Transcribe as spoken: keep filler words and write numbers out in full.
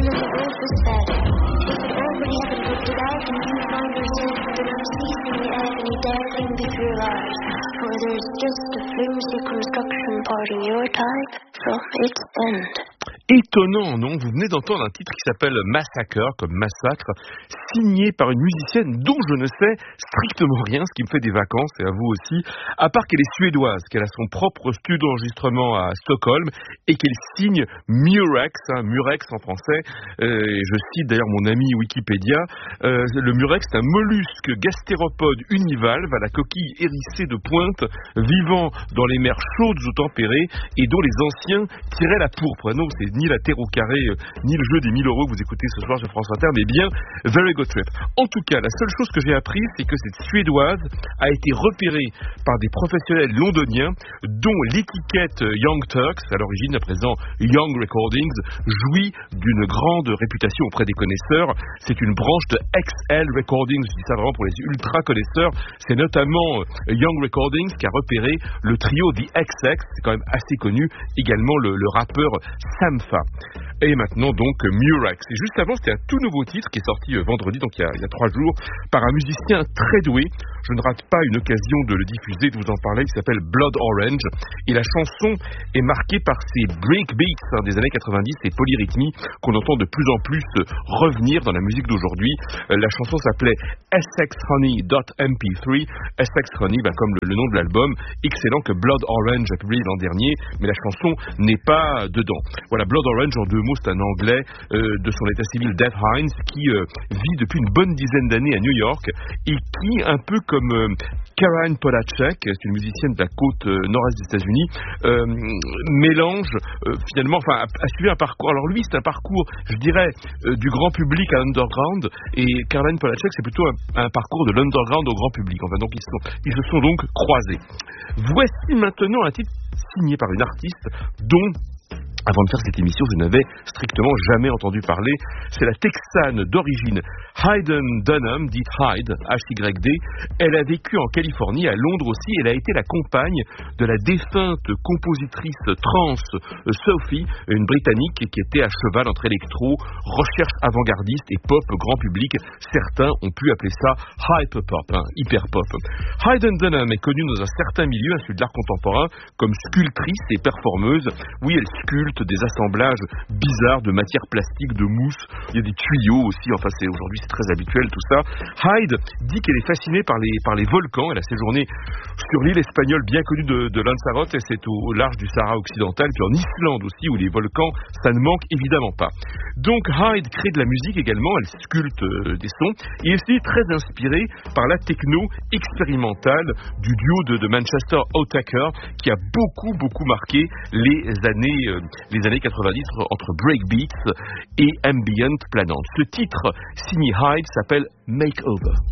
and then the earth was fed. Everybody having looked it out, and you found yourself with an unceasing agony dancing through your lives. For there's just a flimsy construction parting your type from its end. Étonnant, non? Vous venez d'entendre un titre qui s'appelle Massacre, comme massacre, signé par une musicienne dont je ne sais strictement rien, ce qui me fait des vacances, et à vous aussi, à part qu'elle est suédoise, qu'elle a son propre studio d'enregistrement à Stockholm, et qu'elle signe Murex, hein, Murex en français, euh, et je cite d'ailleurs mon ami Wikipédia, euh, le Murex est un mollusque gastéropode univalve à la coquille hérissée de pointe, vivant dans les mers chaudes ou tempérées, et dont les anciens tiraient la pourpre. Non, c'est ni la terre au carré, euh, ni le jeu des mille euros que vous écoutez ce soir sur France Inter, mais bien Very Good Trip. En tout cas, la seule chose que j'ai appris, c'est que cette Suédoise a été repérée par des professionnels londoniens, dont l'étiquette Young Turks, à l'origine, à présent Young Recordings, jouit d'une grande réputation auprès des connaisseurs. C'est une branche de X L Recordings, je dis ça vraiment pour les ultra connaisseurs. C'est notamment Young Recordings qui a repéré le trio The X X, c'est quand même assez connu, également le, le rappeur Sampha. Et maintenant donc Murex. Et juste avant, c'était un tout nouveau titre qui est sorti vendredi, donc il y a, il y a trois jours, par un musicien très doué. Je ne rate pas une occasion de le diffuser, de vous en parler. Il s'appelle Blood Orange. Et la chanson est marquée par ces breakbeats hein, des années quatre-vingt-dix, ces polyrythmies qu'on entend de plus en plus revenir dans la musique d'aujourd'hui. Euh, la chanson s'appelait S X Honey dot M P trois. S X Honey, ben, comme le, le nom de l'album, excellent, que Blood Orange a publié l'an dernier, mais la chanson n'est pas dedans. Voilà, Blood Orange, en deux mots, c'est un anglais euh, de son état civil, Dave Hines, qui euh, vit depuis une bonne dizaine d'années à New York et qui, un peu comme euh, Karen Polacek, c'est une musicienne de la côte euh, nord-est des États-Unis, euh, mélange euh, finalement, enfin, a, a suivi un parcours. Alors lui, c'est un parcours, je dirais, euh, du grand public à l'underground, et Karen Polacek, c'est plutôt un, un parcours de l'underground au grand public. Enfin, donc ils, sont, ils se sont donc croisés. Voici maintenant un titre signé par une artiste dont, avant de faire cette émission, je n'avais strictement jamais entendu parler. C'est la Texane d'origine Hayden Dunham, dite Hyde, H Y D. Elle a vécu en Californie, à Londres aussi. Elle a été la compagne de la défunte compositrice trans Sophie, une Britannique qui était à cheval entre électro, recherche avant-gardiste et pop grand public. Certains ont pu appeler ça hyperpop, hein, hyperpop. Hayden Dunham est connue dans un certain milieu, celui de l'art contemporain, comme sculptrice et performeuse. Oui, elle sculpte des assemblages bizarres de matières plastiques, de mousse. Il y a des tuyaux aussi. Enfin, c'est, aujourd'hui, c'est très habituel tout ça. Hyde dit qu'elle est fascinée par les, par les volcans. Elle a séjourné sur l'île espagnole bien connue de, de Lanzarote, et c'est au, au large du Sahara occidental, puis en Islande aussi, où les volcans, ça ne manque évidemment pas. Donc Hyde crée de la musique également. Elle sculpte euh, des sons, et elle est très inspirée par la techno expérimentale du duo de, de Manchester Autechre, qui a beaucoup beaucoup marqué les années euh, les années quatre-vingt-dix entre breakbeats et ambient planante. Ce titre signé Hyde s'appelle Makeover.